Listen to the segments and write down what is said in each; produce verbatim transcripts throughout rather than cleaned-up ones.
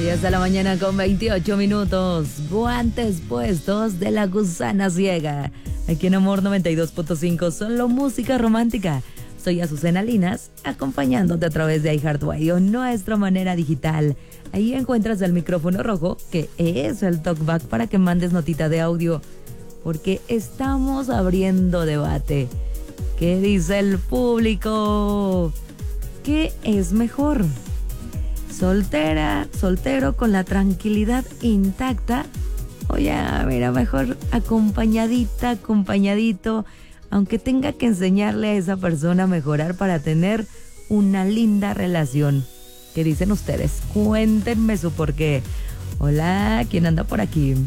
diez de la mañana con veintiocho minutos. Guantes puestos de La Gusana Ciega. Aquí en Amor noventa y dos punto cinco, solo música romántica. Soy Azucena Linas, acompañándote a través de iHeartRadio, nuestra manera digital. Ahí encuentras el micrófono rojo, que es el talkback para que mandes notita de audio. Porque estamos abriendo debate. ¿Qué dice el público? ¿Qué es mejor? Soltera, soltero con la tranquilidad intacta, o ya, mira, mejor acompañadita, acompañadito, aunque tenga que enseñarle a esa persona a mejorar para tener una linda relación. ¿Qué dicen ustedes? Cuéntenme su porqué. Hola, ¿quién anda por aquí?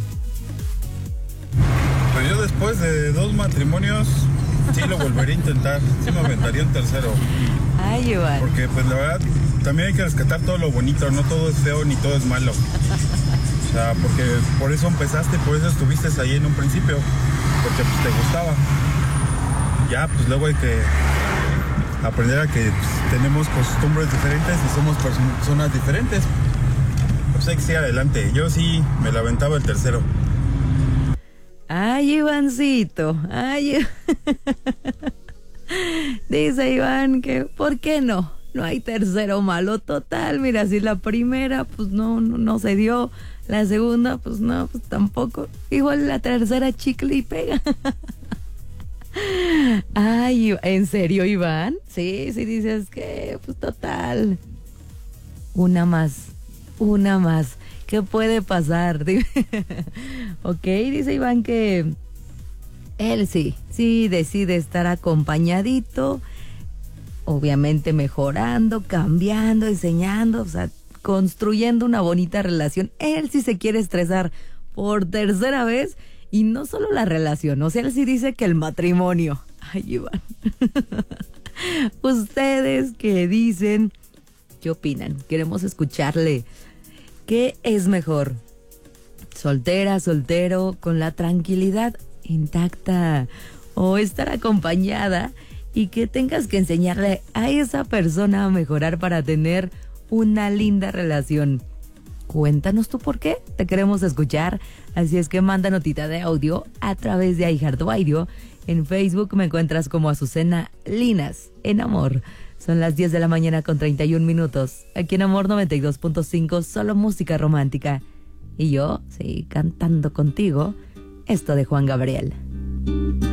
Pues yo después de dos matrimonios, sí lo volvería a intentar, sí me aventaría un tercero. Ay, Iván. Porque pues la verdad, también hay que rescatar todo lo bonito, no todo es feo ni todo es malo. O sea, porque por eso empezaste, por eso estuviste ahí en un principio, porque pues te gustaba. Ya, pues luego hay que aprender a que pues, tenemos costumbres diferentes y somos personas diferentes. Pues hay que seguir adelante. Yo sí me la aventaba el tercero. Ay, Ivancito, ay. Dice Iván que, ¿por qué no? No hay tercero malo, total. Mira, si la primera, pues no, no, no se dio. La segunda, pues no, pues tampoco. Igual la tercera, chicle y pega. Ay, ¿en serio, Iván? Sí, sí dices que, pues total. Una más, una más. ¿Qué puede pasar? Ok, dice Iván que él sí, sí decide estar acompañadito, obviamente mejorando, cambiando, enseñando, o sea, construyendo una bonita relación. Él sí se quiere estresar por tercera vez y no solo la relación, o sea, él sí dice que el matrimonio. Ay, Iván. ¿Ustedes qué dicen? ¿Qué opinan? Queremos escucharle. ¿Qué es mejor? Soltera, soltero, con la tranquilidad intacta, o estar acompañada y que tengas que enseñarle a esa persona a mejorar para tener una linda relación. Cuéntanos tú por qué, te queremos escuchar, así es que manda notita de audio a través de iHeartRadio. En Facebook me encuentras como Azucena Linas, en Amor. Son las diez de la mañana con treinta y un minutos, aquí en Amor noventa y dos punto cinco, solo música romántica. Y yo, sí, cantando contigo, esto de Juan Gabriel.